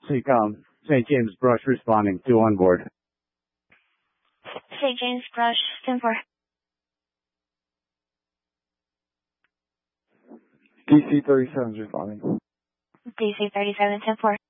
St. James Brush responding to on board. St. James Brush, 10-4. DC-37 is responding. DC-37, 10-4.